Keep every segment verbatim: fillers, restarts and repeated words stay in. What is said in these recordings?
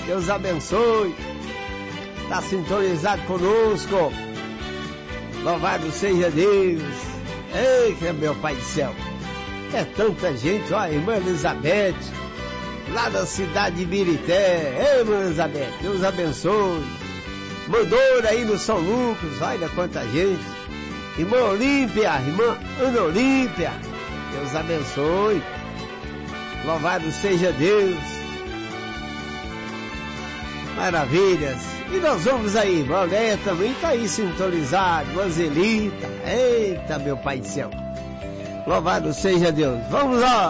Deus abençoe. Está sintonizado conosco. Louvado seja Deus. Eita, meu Pai do céu. É tanta gente, ó, irmã Elizabeth, lá da cidade de Birité. Ei, irmã Elizabeth, Deus abençoe. Mandora aí no São Lucas, olha quanta gente. Irmã Olímpia, irmã Ana Olímpia, Deus abençoe. Louvado seja Deus. Maravilhas. E nós vamos aí, Valé também está aí sintonizado, Angelita. Eita, meu Pai do céu. Louvado seja Deus. Vamos lá.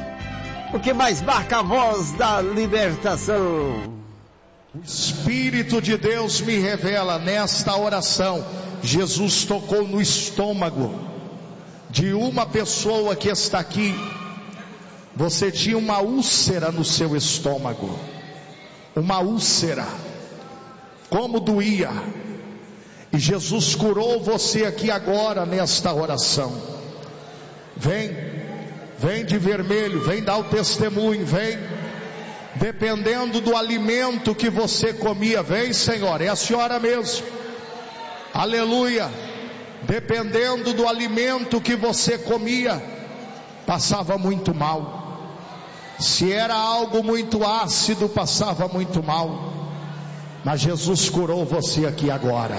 O que mais marca a voz da libertação? O Espírito de Deus me revela nesta oração. Jesus tocou no estômago de uma pessoa que está aqui. Você tinha uma úlcera no seu estômago. Uma úlcera. Como doía. E Jesus curou você aqui agora nesta oração. Vem, vem de vermelho, vem dar o testemunho, vem. Dependendo do alimento que você comia, vem, Senhor, é a senhora mesmo. Aleluia. Dependendo do alimento que você comia, passava muito mal. Se era algo muito ácido, passava muito mal. Mas Jesus curou você aqui agora.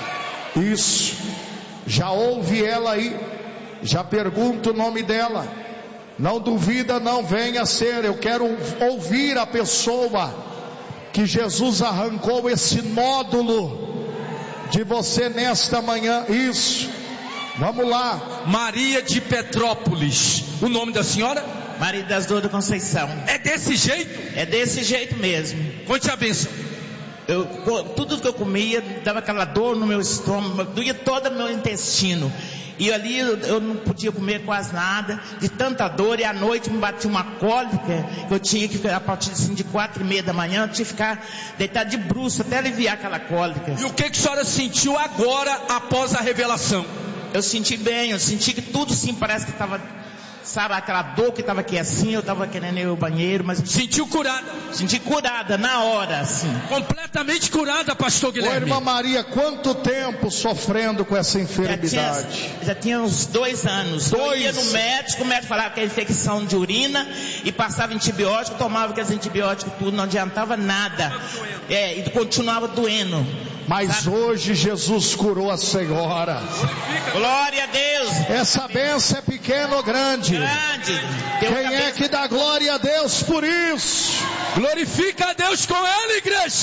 Isso. Já ouve ela aí. Já pergunta o nome dela. Não duvida, não venha ser. Eu quero ouvir a pessoa que Jesus arrancou esse nódulo de você nesta manhã. Isso. Vamos lá. Maria de Petrópolis. O nome da senhora? Maria das Dores da Conceição. É desse jeito? É desse jeito mesmo. Conte a bênção. Eu, tudo que eu comia dava aquela dor no meu estômago, doía todo o meu intestino. E ali eu, eu não podia comer quase nada, de tanta dor. E à noite me batia uma cólica, que eu tinha que ficar a partir assim, de quatro e meia da manhã, eu tinha que ficar deitado de bruço até aliviar aquela cólica. E o que, que a senhora sentiu agora, após a revelação? Eu senti bem, eu senti que tudo sim parece que estava... Sabe, aquela dor que estava aqui assim, eu estava querendo ir ao banheiro, mas... Sentiu curada? Senti curada, na hora, assim. Completamente curada, pastor Guilherme. Ô, irmã Maria, quanto tempo sofrendo com essa enfermidade? Já tinha, já tinha uns dois anos. Dois? Eu ia no médico, o médico falava que era infecção de urina, e passava antibiótico, tomava aqueles antibióticos, tudo, não adiantava nada. É, e continuava doendo. Mas sabe? Hoje Jesus curou a senhora. Glória a Deus. Essa bênção é pequena ou grande? Grande. Quem é que dá glória a Deus por isso? Glorifica a Deus com ela, igreja.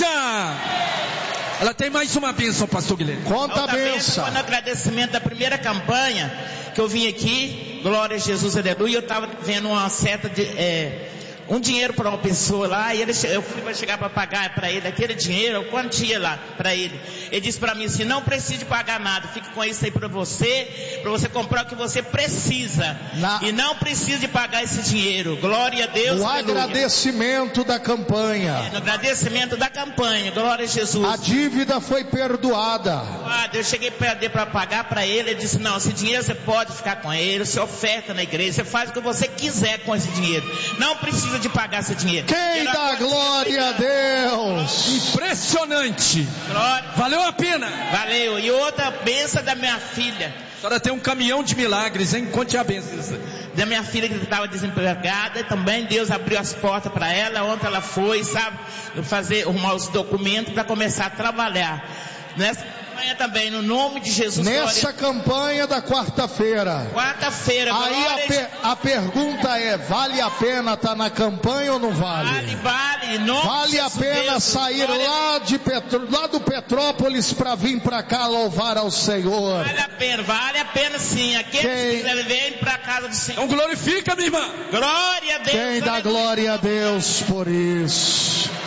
Ela tem mais uma bênção, pastor Guilherme. Conta a bênção. Foi no agradecimento da primeira campanha que eu vim aqui, glória a Jesus, aleluia. Eu estava vendo uma seta de... É, um dinheiro para uma pessoa lá, e ele, eu fui para chegar para pagar para ele aquele dinheiro, quantia lá para ele. Ele disse para mim assim: não precisa de pagar nada, fique com isso aí para você, para você comprar o que você precisa. Na... E não precisa de pagar esse dinheiro. Glória a Deus. O aleluia. agradecimento da campanha. É, no agradecimento da campanha, glória a Jesus. A dívida foi perdoada. Eu cheguei para pagar para ele, ele disse: não, esse dinheiro você pode ficar com ele, você oferta na igreja, você faz o que você quiser com esse dinheiro. Não precisa de pagar esse dinheiro. Quem dá glória a Deus? Impressionante. Glória. Valeu a pena. Valeu. E outra bênção da minha filha. A senhora tem um caminhão de milagres, hein? Conte a bênção. Da minha filha que estava desempregada, também Deus abriu as portas para ela. Ontem ela foi, sabe, fazer, arrumar os documentos para começar a trabalhar. Nessa campanha também, no nome de Jesus. Nessa glória. Campanha da quarta-feira. Quarta-feira. Aí a, pe- a pergunta é: vale a pena estar tá na campanha ou não vale? Vale, vale. Nome vale de a Jesus, pena Deus, sair glória. lá, de Petro, lá do Petrópolis para vir para cá louvar ao Senhor. Vale a pena, vale a pena sim. Aqueles Quem... que quiserem vir para a casa do Senhor. Então glorifica, minha irmã. Glória a Deus. Quem dá glória a Deus por isso?